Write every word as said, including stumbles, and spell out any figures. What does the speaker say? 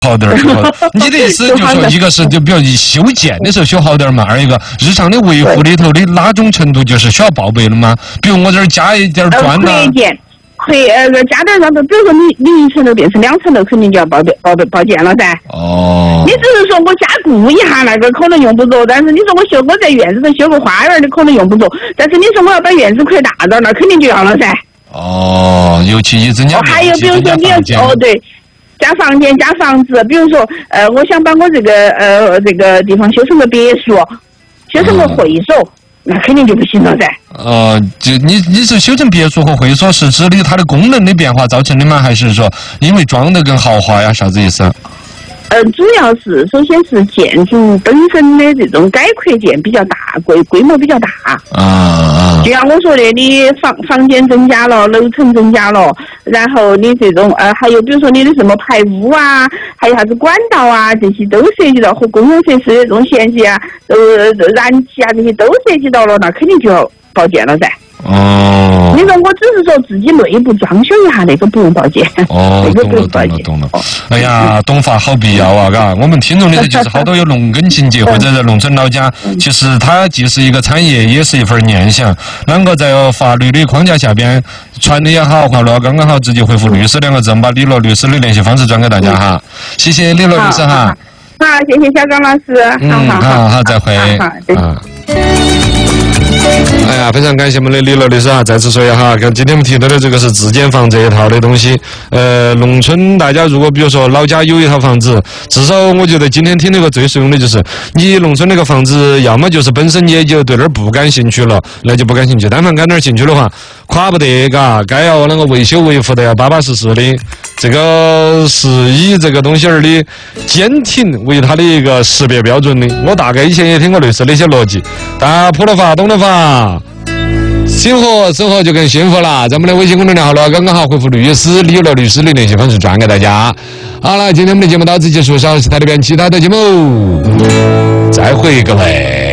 好点儿，你的意思就说一个是就比如修建的时候修好点儿嘛，二一个日常的维护里头的哪种程度就是需要报备了吗？比如我这儿加一点砖呐。 可以呃加点上头，比如说你你一层楼变成两层楼，肯定就要报备报备报建了噻。 哦。 你只是说我加固一下那个可能用不着，但是你说我修我在院子上修个花园的可能用不着，但是你说我要把院子扩大点，那肯定就要了噻。 哦，尤其一增加。 还有比如说你要哦对。加房间加房子，比如说呃我想把我这个呃这个地方修成个别墅，修成个会所。嗯，那肯定就不行了噻。 呃，就你你是修成别墅和会所是指的它的功能的变化造成的吗？还是说因为装得更豪华呀？啥子意思？ 呃，主要是首先是建筑本身的这种改扩件比较大，规规模比较大。 啊啊！ 就像我说的，你房房间增加了，楼层增加了，然后你这种呃，还有比如说你的什么排污啊，还有啥子管道啊，这些都涉及到和公共设施的这种衔接啊，呃，燃气啊这些都涉及到了，那肯定就要报建了噻。 哦， 你说我只是说自己内部装修一下，那个不用报建。 哦，懂了懂了懂了。哎呀，懂法好必要啊，嘎！我们听众里头就是好多有农耕情节或者在农村老家，其实它既是一个产业，也是一份念想。啷个在法律的框架下边传的也好，好了，刚刚好直接回复律师两个字，我们把李罗律师的联系方式转给大家哈。谢谢李罗律师哈。 好，谢谢小刚老师。 嗯，好好再会。啊。哎呀，非常感谢我们的李罗律师啊！再次说一下哈，跟今天我们提到的这个是自建房这一套的东西。呃，农村大家如果比如说老家有一套房子，至少我觉得今天听那个最实用的就是，你农村那个房子，要么就是本身你就对那儿不感兴趣了，那就不感兴趣；但凡感点兴趣的话，垮不得，嘎，该要那个维修维护的要巴巴适适的。这个是以这个东西儿的坚挺为它的一个识别标准的。我大概以前也听过类似的一些逻辑，打破了法，懂了法。幸福生活就更幸福了。在我们的微信公众号了，刚刚好回复律师李罗律师的联系方式转给大家。好了，今天我们的节目到此结束，稍后是台里边其他的节目，再会各位。